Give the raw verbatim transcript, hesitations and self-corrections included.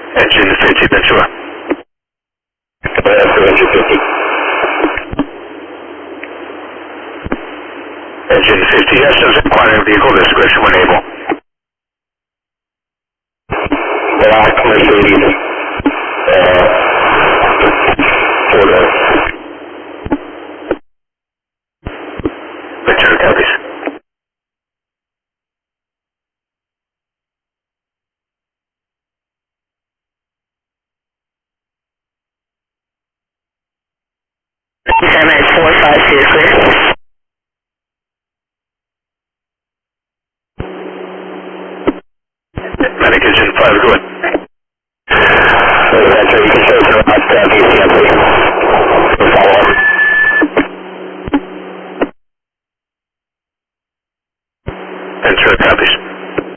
Engine fifty, Ventura. After engine fifty. Engine fifty, yes, as inquiring vehicle description when able. Black Mercedes. Uh, four door. Ventura copies. Seven four five two clear. Medic engine five, go ahead.